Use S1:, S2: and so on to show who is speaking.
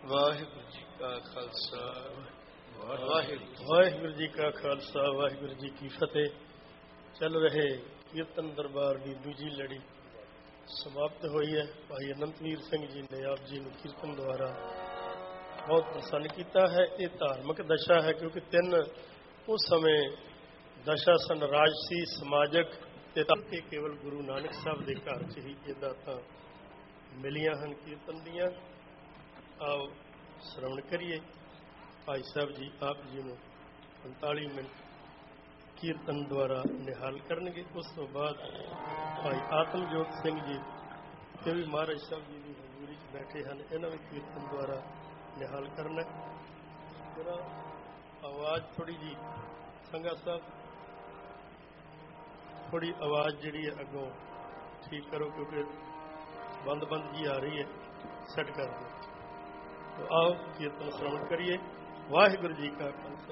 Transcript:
S1: ਵਾਹਿਗੁਰੂ ਜੀ ਕਾ ਖਾਲਸਾ
S2: ਵਾਹਿਗੁਰੂ ਜੀ ਕਾ ਖਾਲਸਾ ਵਾਹਿਗੁਰੂ ਜੀ ਕੀ ਫਤਿਹ। ਚੱਲ ਰਹੇ ਕੀਰਤਨ ਦਰਬਾਰ ਦੀ ਦੂਜੀ ਲੜੀ ਸਮਾਪਤ ਹੋਈ ਹੈ। ਭਾਈ ਅਨੰਤਵੀਰ ਸਿੰਘ ਜੀ ਨੇ ਆਪ ਜੀ ਨੂੰ ਕੀਰਤਨ ਦੁਆਰਾ ਬਹੁਤ ਪ੍ਰਸੰਨ ਕੀਤਾ ਹੈ। ਇਹ ਧਾਰਮਿਕ ਦਸ਼ਾ ਹੈ, ਕਿਉਂਕਿ 3 ਉਸ ਸਮੇਂ ਦਸ਼ਾ ਸਨ, ਰਾਜਸੀ, ਸਮਾਜਕ ਤੇ ਕੇਵਲ ਗੁਰੂ ਨਾਨਕ ਸਾਹਿਬ ਦੇ ਘਰ 'ਚ ਹੀ ਇਹ ਦਾਤਾਂ ਮਿਲੀਆਂ ਹਨ ਕੀਰਤਨ ਦੀਆਂ। ਆਓ ਸ਼ਰਵਣ ਕਰੀਏ। ਭਾਈ ਸਾਹਿਬ ਜੀ ਆਪ ਜੀ ਨੂੰ 45 ਮਿੰਟ ਕੀਰਤਨ ਦੁਆਰਾ ਨਿਹਾਲ ਕਰਨਗੇ। ਉਸ ਤੋਂ ਬਾਅਦ ਭਾਈ ਆਤਮਜੋਤ ਸਿੰਘ ਜੀ, ਇਹ ਵੀ ਮਹਾਰਾਜ ਸਾਹਿਬ ਜੀ ਦੀ ਹਜ਼ੂਰੀ 'ਚ ਬੈਠੇ ਹਨ, ਇਹਨਾਂ ਵੀ ਕੀਰਤਨ ਦੁਆਰਾ ਨਿਹਾਲ ਕਰਨਾ। ਜਰਾ ਆਵਾਜ਼ ਥੋੜ੍ਹੀ ਜੀ ਸੰਗਾ ਸਾਹਿਬ, ਥੋੜ੍ਹੀ ਆਵਾਜ਼ ਜਿਹੜੀ ਹੈ ਅੱਗੋਂ ਠੀਕ ਕਰੋ, ਕਿਉਂਕਿ ਬੰਦ ਜੀ ਆ ਰਹੀ ਹੈ, ਸੈੱਟ ਕਰ ਦਿਓ। ਆਓ ਕੀਰਤਨ ਸ਼ਰਵਣ ਕਰੀਏ। ਵਾਹਿਗੁਰੂ ਜੀ ਕਾ ਖਾਲਸਾ।